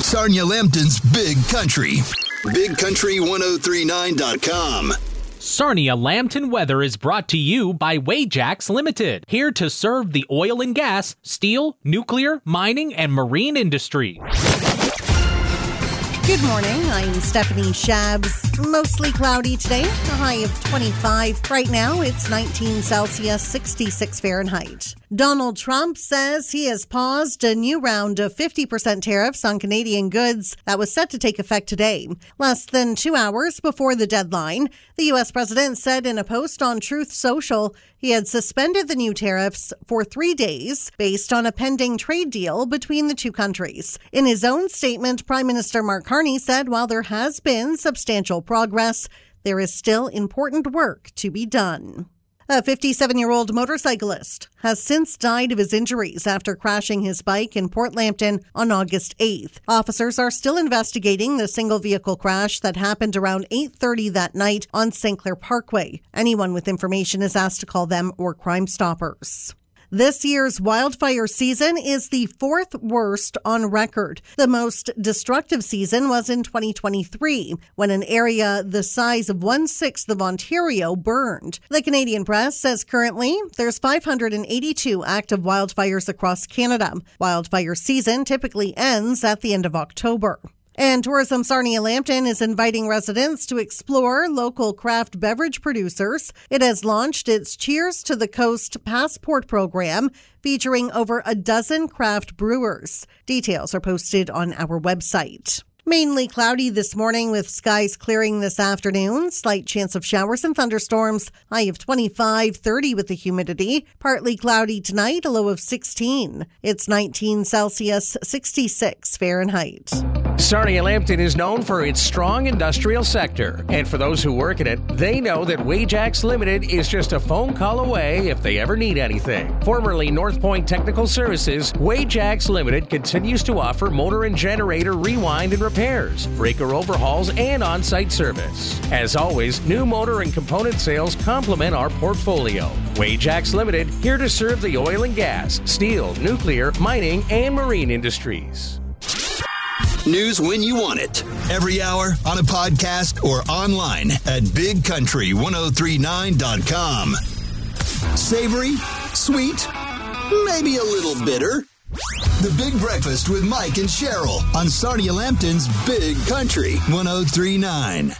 Sarnia Lambton's Big Country. BigCountry1039.com. Sarnia Lambton weather is brought to you by Wajax Limited, here to serve the oil and gas, steel, nuclear, mining, and marine industry. Good morning, I'm Stephanie Shabs. Mostly cloudy today, a high of 25. Right now, it's 19 Celsius, 66 Fahrenheit. Donald Trump says he has paused a new round of 50% tariffs on Canadian goods that was set to take effect today. Less than 2 hours before the deadline, the U.S. president said in a post on Truth Social he had suspended the new tariffs for 3 days based on a pending trade deal between the two countries. In his own statement, Prime Minister Mark Carney said while there has been substantial progress, there is still important work to be done. A 57-year-old motorcyclist has since died of his injuries after crashing his bike in Port Lambton on August 8th. Officers are still investigating the single-vehicle crash that happened around 8:30 that night on St. Clair Parkway. Anyone with information is asked to call them or Crime Stoppers. This year's wildfire season is the fourth worst on record. The most destructive season was in 2023, when an area the size of 1/6 of Ontario burned. The Canadian Press says currently there's 582 active wildfires across Canada. Wildfire season typically ends at the end of October. And Tourism Sarnia Lambton is inviting residents to explore local craft beverage producers. It has launched its Cheers to the Coast Passport program, featuring over a dozen craft brewers. Details are posted on our website. Mainly cloudy this morning with skies clearing this afternoon. Slight chance of showers and thunderstorms. High of 25, 30 with the humidity. Partly cloudy tonight, a low of 16. It's 19 Celsius, 66 Fahrenheit. Sarnia Lambton is known for its strong industrial sector. And for those who work in it, they know that Wajax Limited is just a phone call away if they ever need anything. Formerly North Point Technical Services, Wajax Limited continues to offer motor and generator rewind and repairs, breaker overhauls, and on-site service. As always, new motor and component sales complement our portfolio. Wajax Limited, here to serve the oil and gas, steel, nuclear, mining, and marine industries. News when you want it. Every hour on a podcast or online at BigCountry1039.com. Savory, sweet, maybe a little bitter. The Big Breakfast with Mike and Cheryl on Sarnia Lambton's Big Country 1039.